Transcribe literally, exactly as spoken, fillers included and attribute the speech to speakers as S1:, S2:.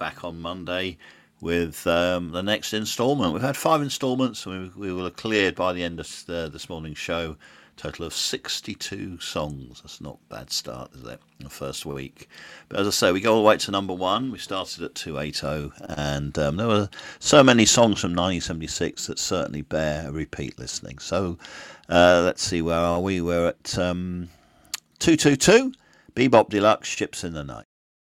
S1: back on Monday with um, the next instalment. We've had five instalments, and we, we will have cleared by the end of uh, this morning's show a total of sixty-two songs. That's not a bad start, is it, the first week? But as I say, we go all the way to number one. We started at two eighty, and um, there were so many songs from nineteen seventy-six that certainly bear a repeat listening. So uh, let's see, where are we? We're at um, two two two, Bebop Deluxe, Ships in the Night.